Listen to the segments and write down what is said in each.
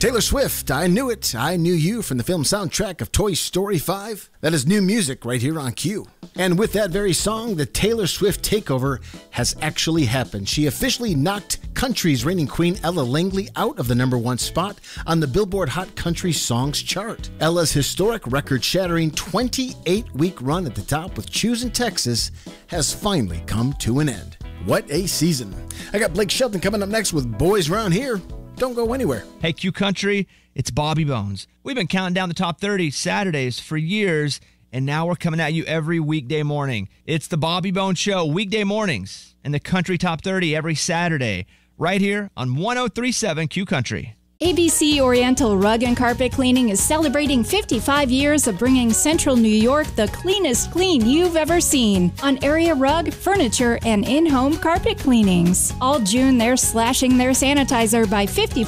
Taylor Swift, I Knew It, I Knew You from the film soundtrack of Toy Story 5. That is new music right here on Q. And with that very song, the Taylor Swift takeover has actually happened. She officially knocked country's reigning queen Ella Langley out of the #1 spot on the Billboard Hot Country Songs chart. Ella's historic record-shattering 28-week run at the top with Choosing Texas has finally come to an end. What a season. I got Blake Shelton coming up next with Boys Round Here. Don't go anywhere. Hey, Q Country, it's Bobby Bones. We've been counting down the top 30 Saturdays for years, and now we're coming at you every weekday morning. It's the Bobby Bones Show, weekday mornings, and the Country Top 30 every Saturday, right here on 103.7 Q Country. ABC Oriental Rug and Carpet Cleaning is celebrating 55 years of bringing Central New York the cleanest clean you've ever seen on area rug, furniture, and in-home carpet cleanings. All June, they're slashing their sanitizer by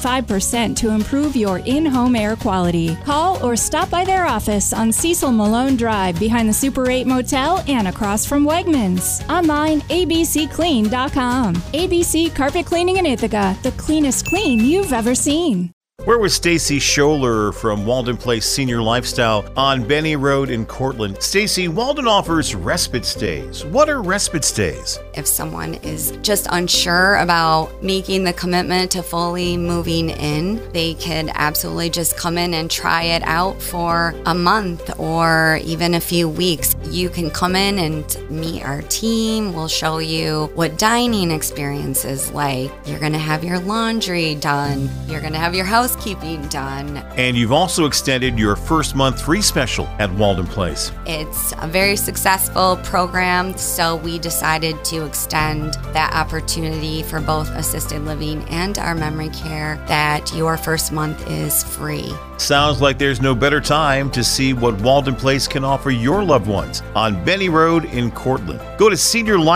55% to improve your in-home air quality. Call or stop by their office on Cecil Malone Drive behind the Super 8 Motel and across from Wegmans. Online, abcclean.com. ABC Carpet Cleaning in Ithaca, the cleanest clean you've ever seen. We're with Stacy Scholler from Walden Place Senior Lifestyle on Benny Road in Cortland. Stacy, Walden offers respite stays. What are respite stays? If someone is just unsure about making the commitment to fully moving in, they could absolutely just come in and try it out for a month or even a few weeks. You can come in and meet our team. We'll show you what dining experience is like. You're going to have your laundry done. You're going to have your housekeeping done. And you've also extended your first month free special at Walden Place. It's a very successful program, so we decided to extend that opportunity for both assisted living and our memory care, that your first month is free. Sounds like there's no better time to see what Walden Place can offer your loved ones on Benny Road in Cortland. Go to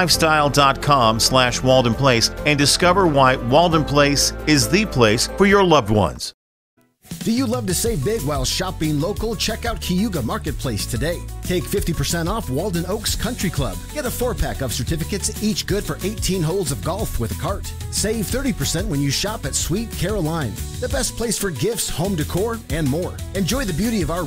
seniorlifestyle.com/Walden Place and discover why Walden Place is the place for your loved ones. Do you love to save big while shopping local? Check out Cayuga Marketplace today. Take 50% off Walden Oaks Country Club. Get a 4-pack of certificates, each good for 18 holes of golf with a cart. Save 30% when you shop at Sweet Caroline, the best place for gifts, home decor, and more. Enjoy the beauty of our